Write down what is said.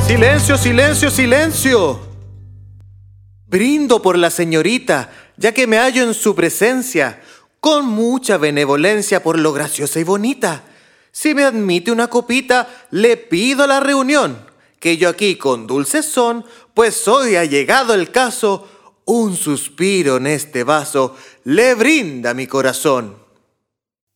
Silencio, silencio, silencio. Brindo por la señorita, ya que me hallo en su presencia, con mucha benevolencia por lo graciosa y bonita. Si me admite una copita, le pido la reunión, que yo aquí con dulces son, pues hoy ha llegado el caso, un suspiro en este vaso le brinda mi corazón.